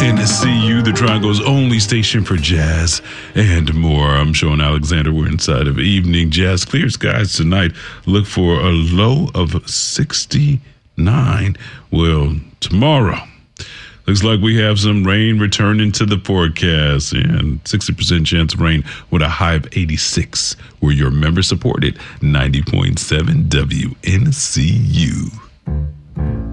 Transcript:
WNCU, the Triangle's only station for jazz and more. I'm Sean Alexander. We're inside of Evening Jazz. Clear skies tonight. Look for a low of 69. Well, tomorrow, looks like we have some rain returning to the forecast and 60% chance of rain with a high of 86. We're your member supported 90.7 WNCU.